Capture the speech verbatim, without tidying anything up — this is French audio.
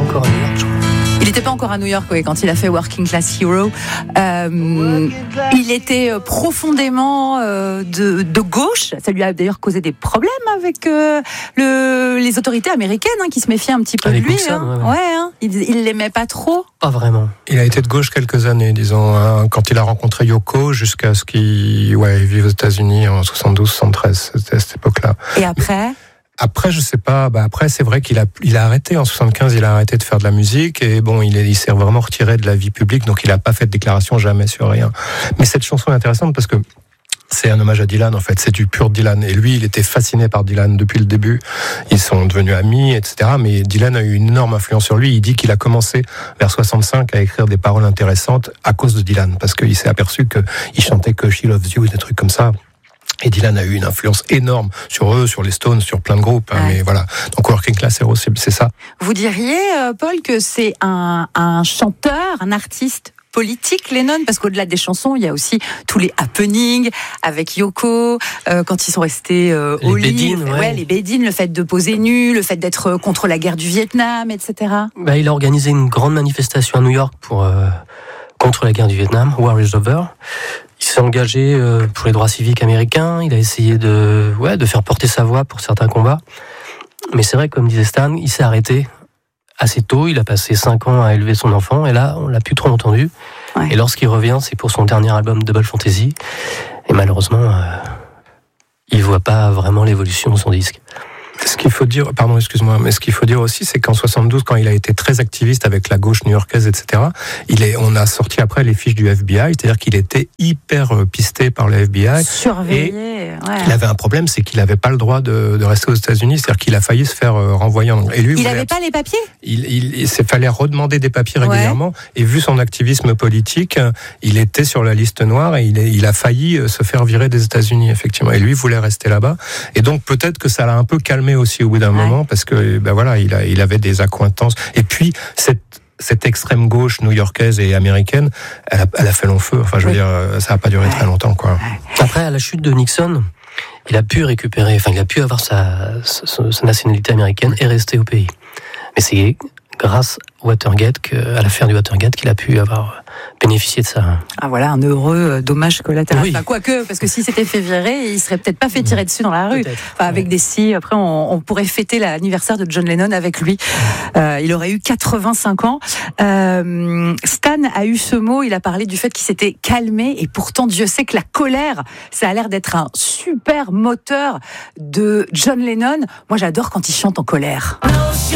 encore à New York, je crois. Il n'était pas encore à New York, oui, quand il a fait Working Class Hero. Euh, il était profondément euh, de, de gauche. Ça lui a d'ailleurs causé des problèmes avec euh, le, les autorités américaines, hein, qui se méfiaient un petit peu avec de lui. Nixon, hein. ouais, ouais. Ouais, hein. Il, il l'aimait pas trop. Pas vraiment. Il a été de gauche quelques années, disons, hein, quand il a rencontré Yoko, jusqu'à ce qu'il ouais, vive aux États-Unis en soixante-douze soixante-treize, c'était à cette époque-là. Et après Après, je sais pas. Bah après, c'est vrai qu'il a, il a arrêté en soixante-quinze. Il a arrêté de faire de la musique et bon, il, est, il s'est vraiment retiré de la vie publique. Donc, il a pas fait de déclaration jamais sur rien. Mais cette chanson est intéressante parce que c'est un hommage à Dylan, en fait. C'est du pur Dylan. Et lui, il était fasciné par Dylan depuis le début. Ils sont devenus amis, et cetera. Mais Dylan a eu une énorme influence sur lui. Il dit qu'il a commencé vers soixante-cinq à écrire des paroles intéressantes à cause de Dylan, parce qu'il s'est aperçu qu'il chantait que She Loves You et des trucs comme ça. Et Dylan a eu une influence énorme sur eux, sur les Stones, sur plein de groupes. Hein, ouais. Mais voilà. Donc Working Class Hero, c'est, c'est ça. Vous diriez, euh, Paul, que c'est un, un chanteur, un artiste politique, Lennon, parce qu'au-delà des chansons, il y a aussi tous les happenings avec Yoko, euh, quand ils sont restés euh, au lit, bédines, ouais. ouais, les bédines, le fait de poser nu, le fait d'être contre la guerre du Vietnam, et cetera. Bah, il a organisé une grande manifestation à New York pour euh, contre la guerre du Vietnam, War is Over. Il s'est engagé euh, pour les droits civiques américains. Il a essayé de, ouais, de faire porter sa voix pour certains combats. Mais c'est vrai, comme disait Stan, il s'est arrêté assez tôt. Il a passé cinq ans à élever son enfant. Et là, on l'a plus trop entendu. Ouais. Et lorsqu'il revient, c'est pour son dernier album Double Fantasy. Et malheureusement, euh, il voit pas vraiment l'évolution de son disque. Ce qu'il faut dire, pardon, excuse-moi, mais ce qu'il faut dire aussi, c'est qu'en soixante-douze, quand il a été très activiste avec la gauche new-yorkaise, et cetera, il est, on a sorti après les fiches du F B I, c'est-à-dire qu'il était hyper pisté par le F B I. Surveillé, ouais. Il avait un problème, c'est qu'il n'avait pas le droit de, de rester aux États-Unis, c'est-à-dire qu'il a failli se faire renvoyer en Angleterre. Et lui, il n'avait pas les papiers. Il, il, il s'est fallait redemander des papiers régulièrement, ouais. Et vu son activisme politique, il était sur la liste noire et il, il a failli se faire virer des États-Unis, effectivement. Et lui voulait rester là-bas. Et donc peut-être que ça l'a un peu calmé aussi au bout d'un ouais. moment, parce que ben voilà, il, a, il avait des accointances. Et puis cette cette extrême gauche new-yorkaise et américaine, elle a, elle a fait long feu. Enfin, je veux oui. dire, ça n'a pas duré ouais. très longtemps, quoi. Après, à la chute de Nixon, il a pu récupérer, enfin, il a pu avoir sa, sa, sa nationalité américaine et rester au pays. Mais c'est grâce au Watergate, que, à l'affaire du Watergate, qu'il a pu avoir bénéficié de ça. Ah voilà, un heureux dommage collatéral. Oui. Enfin, quoique, parce que s'il s'était fait virer, il serait peut-être pas fait tirer dessus dans la rue. Enfin, avec ouais. des si, après on, on pourrait fêter l'anniversaire de John Lennon avec lui. Euh, il aurait eu quatre-vingt-cinq ans. Euh, Stan a eu ce mot, il a parlé du fait qu'il s'était calmé, et pourtant Dieu sait que la colère, ça a l'air d'être un super moteur de John Lennon. Moi j'adore quand il chante en colère.